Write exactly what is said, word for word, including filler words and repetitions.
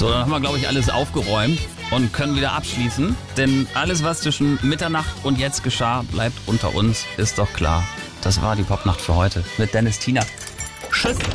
So, dann haben wir, glaube ich, alles aufgeräumt und können wieder abschließen. Denn alles, was zwischen Mitternacht und jetzt geschah, bleibt unter uns, ist doch klar. Das war die Popnacht für heute mit Dennis Tiener. Tschüss.